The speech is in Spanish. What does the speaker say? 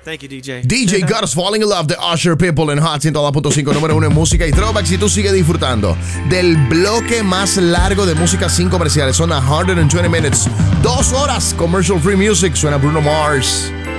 Thank you, DJ. DJ Got Us Falling in Love de Usher People en Hot 102.5, número 1 en música y throwbacks. Y tú sigues disfrutando del bloque más largo de música sin comerciales. Son 120 minutes. 2 horas commercial free music. Suena Bruno Mars.